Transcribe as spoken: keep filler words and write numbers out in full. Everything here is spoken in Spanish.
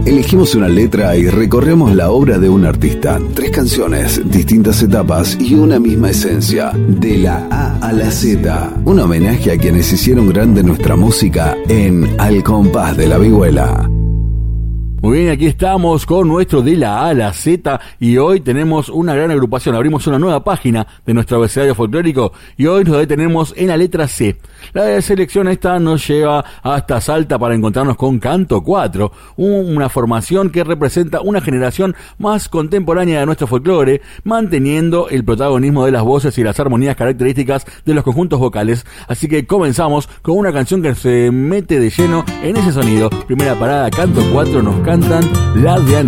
Elegimos una letra y recorremos la obra de un artista. Tres canciones, distintas etapas y una misma esencia. De la A a la Z. Un homenaje a quienes hicieron grande nuestra música en Al Compás de la Vihuela. Muy bien, aquí estamos con nuestro De la A a la Z y hoy tenemos una gran agrupación. Abrimos una nueva página de nuestro abecedario folclórico y hoy nos detenemos en la letra C. La selección esta nos lleva hasta Salta para encontrarnos con Canto cuatro, una formación que representa una generación más contemporánea de nuestro folclore, manteniendo el protagonismo de las voces y las armonías características de los conjuntos vocales. Así que comenzamos con una canción que se mete de lleno en ese sonido. Primera parada, Canto cuatro, nos cantan La de